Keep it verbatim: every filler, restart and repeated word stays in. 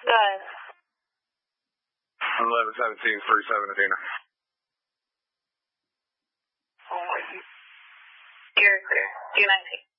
Go ahead. eleven seventeen, forty-seven, Adina. You're clear. two nineteen.